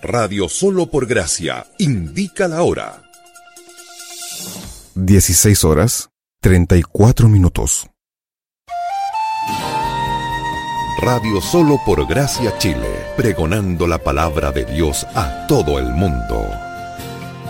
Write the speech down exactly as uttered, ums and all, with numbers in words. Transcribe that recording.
Radio Solo por Gracia indica la hora. dieciséis horas, treinta y cuatro minutos. Radio Solo por Gracia Chile, pregonando la palabra de Dios a todo el mundo.